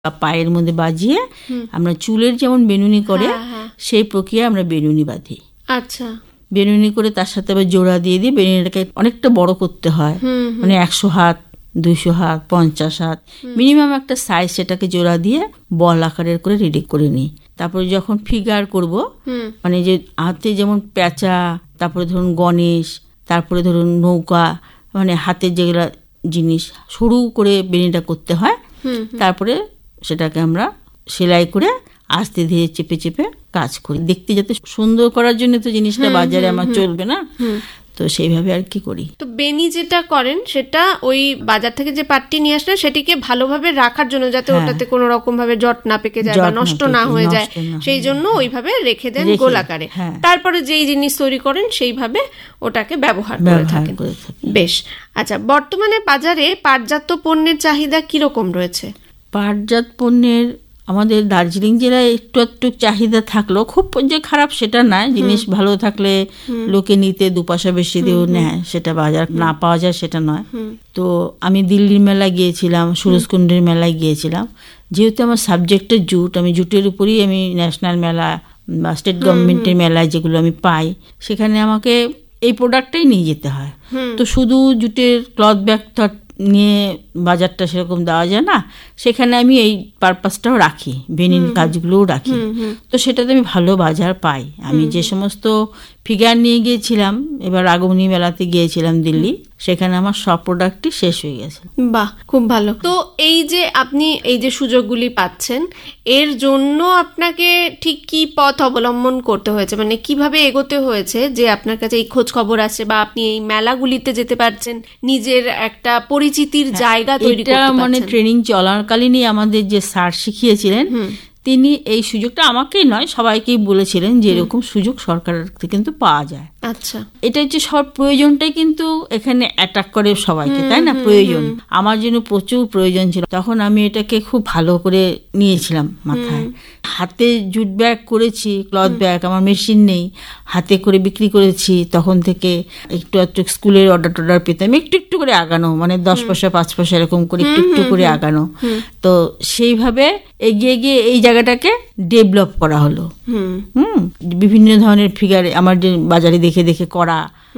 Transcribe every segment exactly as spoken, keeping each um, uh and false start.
পায়ের মধ্যে বাজিয়ে আমরা চুলের যেমন বেনুনি করে সেই প্রক্রিয়া আমরা বেনুনি বাঁধি। আচ্ছা, বেনুনি করে তার সাথে আবার জোড়া দিয়ে দিয়ে বেনুনিটাকে অনেকটা বড় করতে হয়, মানে একশো হাত, দুইশো হাত, পঞ্চাশ হাত মিনিমাম একটা সাইজ, সেটাকে জোড়া দিয়ে বল আকারের করে রেডি করে নিই। তারপরে যখন ফিগার করব, মানে যে হাতে যেমন প্যাঁচা, তারপরে ধরুন গণেশ, তারপরে ধরুন নৌকা, মানে হাতের যেগুলা জিনিস সরু করে বেনিটা করতে হয়, তারপরে সেটাকে আমরা সেলাই করে আস্তে ধীরে চেপে চেপে কাজ করি, দেখতে যাতে সুন্দর করার জন্য তো জিনিসটা বাজারে আমার চলবে না, তো সেইভাবে আর কি করি। তো বেনি যেটা করেন সেটা ওই বাজার থেকে যে পাটটি নিয়ে আসলে সেটিকে ভালোভাবে রাখার জন্য, যাতে ওটাতে কোনো রকম ভাবে জট না পেকে যায় বা নষ্ট না হয়ে যায়, সেই জন্য ওইভাবে রেখে দেন গোলাকারে। তারপরে যেই জিনিস তৈরি করেন সেইভাবে ওটাকে ব্যবহার করে থাকেন। বেশ, আচ্ছা, বর্তমানে বাজারে পাটজাত পণ্যের চাহিদা কিরকম রয়েছে? পাটজাত পণ্যের আমাদের দার্জিলিং জেলায় একটু একটু চাহিদা থাকলেও খুব যে খারাপ সেটা না, জিনিস ভালো থাকলে লোকে নিতে দু পয়সা বেশি দিয়েও নেয়, সেটা বাজার না পাওয়া যায় সেটা নয়। তো আমি দিল্লির মেলায় গিয়েছিলাম, সুরজকুণ্ডের মেলায় গিয়েছিলাম, যেহেতু আমার সাবজেক্টের জুট, আমি জুটের উপরেই আমি ন্যাশনাল মেলা বা স্টেট গভর্নমেন্টের মেলায় যেগুলো আমি পাই, সেখানে আমাকে এই প্রোডাক্টটাই নিয়ে যেতে হয়। তো শুধু জুটের ক্লথ ব্যাগ নিয়ে বাজারটা সেরকম দেওয়া যায় না, সেখানে আমি এই পারপাসটাও রাখি, বেনির কাজগুলোও রাখি, তো সেটাতে আমি ভালো বাজার পাই। আমি যে সমস্ত ফিগার নিয়ে গিয়েছিলাম, এবার আগমনী মেলাতে গিয়েছিলাম দিল্লি, সেখানে আমার সব প্রোডাক্টই শেষ হয়ে গেছে। বাহ, খুব ভালো। তো এই যে আপনি এই যে সুযোগগুলি পাচ্ছেন, এর জন্য আপনাকে ঠিক কি পথ অবলম্বন করতে হয়েছে, মানে কিভাবে এগোতে হয়েছে যে আপনার কাছে এই খোঁজ খবর আছে বা আপনি এই মেলাগুলিতে যেতে পারছেন, নিজের একটা পরিচিতির জায়গা তৈরি করতে পারছেন? মানে ট্রেনিং চলাকালীনই আমাদের যে স্যার শিখিয়েছিলেন, তিনি এই সুযোগটা আমাকেই নয় সবাইকেই বলেছিলেন যে এরকম সুযোগ সরকার থেকে কিন্তু পাওয়া যায়। আচ্ছা, এটা হচ্ছে সব প্রয়োজনটাই কিন্তু এখানে অ্যাটাক করে সবাইকে, তাই না? প্রয়োজন, আমার জন্য প্রচুর প্রয়োজন ছিল, তখন আমি এটাকে খুব ভালো করে নিয়েছিলাম মাথায়। হাতে জুট ব্যাগ করেছি, ক্লথ ব্যাগ, আমার মেশিন নেই, হাতে করে বিক্রি করেছি। তখন থেকে একটু একটু স্কুলের অর্ডার টর্ডার পেতাম, একটু একটু করে আগানো, মানে দশ পয়সা পাঁচ পয়সা এরকম করে একটু একটু করে আগানো। তো সেইভাবে এগিয়ে গিয়ে এই জায়গাটাকে ডেভেলপ করা হলো। হুম বিভিন্ন ধরনের ফিগার আমার যে বাজারে দেখে দেখে করা,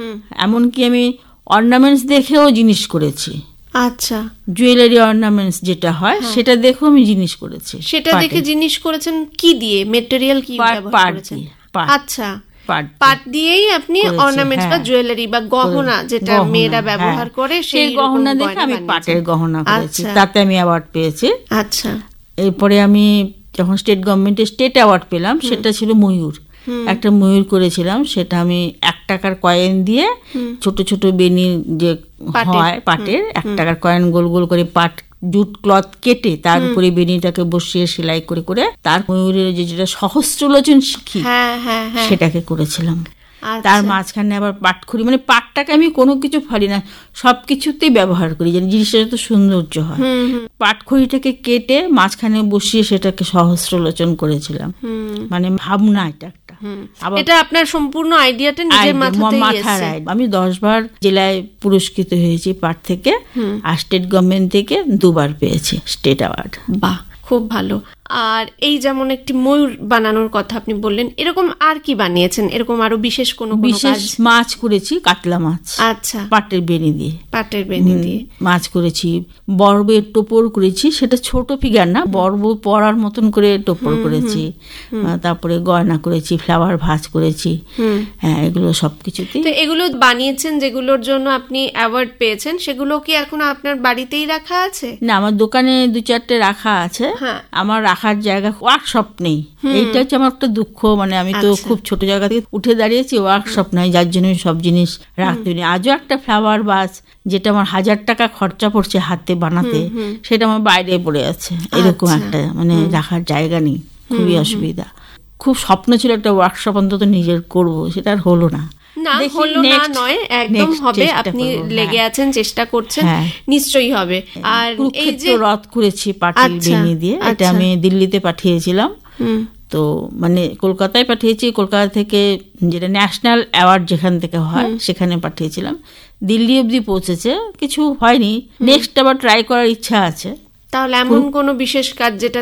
এমনকি আমি অর্নামেন্টস দেখেও জিনিস করেছি। আচ্ছা, জুয়েলারি অর্নামেন্টস যেটা হয় সেটা দেখেও আমি জিনিস করেছি। সেটা দেখে জিনিস করেছেন কি দিয়ে? মেটেরিয়াল কি ব্যবহার করেছেন? আচ্ছা, পাট দিয়েই আপনি অর্নামেন্টস বা জুয়েলারি বা গহনা যেটা মেয়েরা ব্যবহার করে সেই গহনা দেখে আমি পাটের গহনা করেছি, তাতে আমি অ্যাওয়ার্ড পেয়েছি। আচ্ছা, এরপরে আমি যখন স্টেট গভর্নমেন্টের স্টেট অ্যাওয়ার্ড পেলাম, সেটা ছিল ময়ূর, একটা ময়ূর করেছিলাম। সেটা আমি এক টাকার কয়েন দিয়ে ছোট ছোট বেনি যে হয় পাটের, এক টাকার কয়েন গোল গোল করে পাট জুট ক্লথ কেটে তার উপরে বেনিটাকে বসিয়ে সেলাই করে করে তার ময়ূরের যে যেটা সহস্রলোচন শিখি সেটাকে করেছিলাম। তার মাঝখানে আবার পাটখড়ি, মানে পাটটাকে আমি কোনো কিছু ফেলি না, সবকিছুতেই ব্যবহার করি যেন জিনিসটা যত সৌন্দর্য হয়। পাটখড়িটাকে কেটে মাঝখানে বসিয়ে সেটাকে সহস্রলোচন করেছিলাম, মানে ভাবনা এটা একটা। এটা আপনার সম্পূর্ণ আইডিয়াটা নিজের মাথায়। আমি দশ বার জেলায় পুরস্কৃত হয়েছি পাট থেকে, আর স্টেট গভর্নমেন্ট থেকে দুবার পেয়েছি স্টেট অ্যাওয়ার্ড। বাহ, খুব ভালো। আর এই যেমন একটি ময়ূর বানানোর কথা আপনি বললেন, এরকম আর কি বানিয়েছেন? এরকম আরো বিশেষ কোনো বিশেষ মাছ করেছি, কাতলা মাছ। আচ্ছা, পাটের বেনি দিয়ে, পাটের বেনি দিয়ে মাছ করেছি। বড়বের টোপর করেছি, সেটা ছোট ফিগার না, বড় পরার মতন করে টোপর করেছি। তারপরে গয়না করেছি, ফ্লাওয়ার ভাজ করেছি। হ্যাঁ, এগুলো সবকিছুতে। তো এগুলো বানিয়েছেন যেগুলোর জন্য আপনি অ্যাওয়ার্ড পেয়েছেন, সেগুলো কি এখন আপনার বাড়িতেই রাখা আছে? না, আমার দোকানে দু চারটে রাখা আছে। আমার রাখার জায়গা, ওয়ার্কশপ নেই, এইটা হচ্ছে আমার একটা দুঃখ। মানে আমি তো খুব ছোট জায়গা থেকে উঠে দাঁড়িয়েছি, ওয়ার্কশপ নাই, যার জন্য সব জিনিস রাখতে নেই। আজও একটা ফ্লাওয়ার বাস যেটা আমার হাজার টাকা খরচা পড়ছে হাতে বানাতে, সেটা আমার বাইরে পড়ে আছে। এরকম একটা মানে রাখার জায়গা নেই, খুবই অসুবিধা। খুব স্বপ্ন ছিল একটা ওয়ার্কশপ অন্তত নিজের করবো, সেটা আর হলো না। না হলো না নয়, একদম হবে। আপনি লেগে আছেন, চেষ্টা করছেন, নিশ্চয়ই হবে। আর এই যে রথ করেছি পাটের বেনি দিয়ে, এটা আমি দিল্লিতে পাঠিয়েছিলাম। তো মানে কলকাতায় পাঠিয়েছি, কলকাতা থেকে যেটা ন্যাশনাল অ্যাওয়ার্ড যেখান থেকে হয় সেখানে পাঠিয়েছিলাম। দিল্লি অবধি পৌঁছেছে, কিছু হয়নি। নেক্সট আবার ট্রাই করার ইচ্ছা আছে। তাহলে এমন কোনো বিশেষ কাজ যেটা